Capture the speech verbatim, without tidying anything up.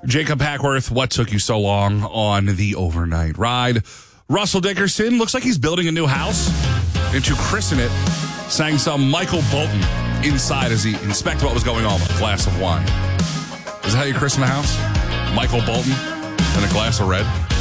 Jacob Hackworth, what took you so long on the overnight ride? Russell Dickerson looks like he's building a new house. And to christen it, sang some Michael Bolton inside as he inspected what was going on with a glass of wine. Is that how you christen a house? Michael Bolton and a glass of red?